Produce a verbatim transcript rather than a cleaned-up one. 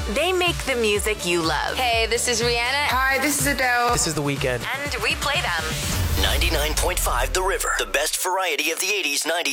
They make the music you love. Hey, this is Rihanna. Hi, this is Adele. This is The Weeknd. And we play them. ninety-nine point five The River. The best variety of the eighties, nineties,